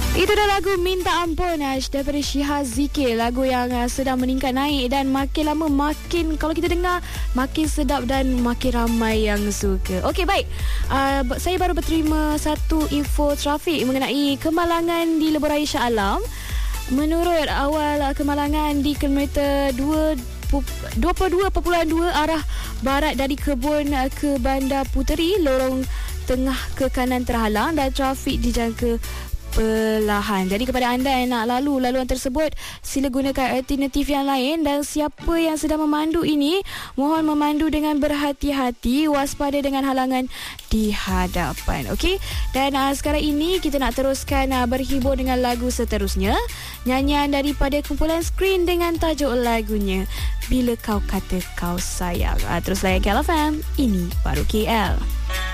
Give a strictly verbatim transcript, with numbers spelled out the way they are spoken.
Itu dah lagu Minta Ampun Ash daripada Syihah Zikir. Lagu yang uh, sedang meningkat naik dan makin lama makin, kalau kita dengar, makin sedap dan makin ramai yang suka. Okey, baik. Uh, saya baru berterima satu info trafik mengenai kemalangan di Lebuh Raya Shah Alam. Menurut awal uh, kemalangan di kilometer dua puluh dua perpuluhan dua arah barat dari Kebun uh, ke Bandar Puteri, lorong tengah ke kanan terhalang dan trafik dijangka perlahan. Jadi kepada anda yang nak lalu laluan tersebut, sila gunakan alternatif yang lain, dan siapa yang sedang memandu ini, mohon memandu dengan berhati-hati, waspada dengan halangan di hadapan. Okey, dan uh, sekarang ini kita nak teruskan uh, berhibur dengan lagu seterusnya, nyanyian daripada kumpulan Screen dengan tajuk lagunya Bila Kau Kata Kau Sayang. Uh, terus layan K L F M, ini baru K L.